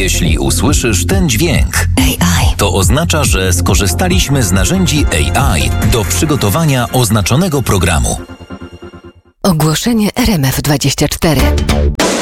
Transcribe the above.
Jeśli usłyszysz ten dźwięk, AI, to oznacza, że skorzystaliśmy z narzędzi AI do przygotowania oznaczonego programu. ogłoszenie RMF24.